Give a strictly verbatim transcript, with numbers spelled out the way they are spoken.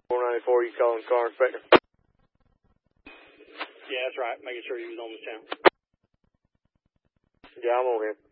four ninety-four, you calling car inspector? Yeah, that's right. Making sure he was on the town. Yeah, I'm on here.